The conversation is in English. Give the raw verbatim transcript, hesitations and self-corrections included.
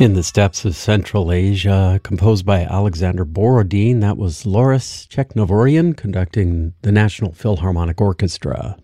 In the Steppes of Central Asia, composed by Alexander Borodin. That was Loris Cheknovorian conducting the National Philharmonic Orchestra.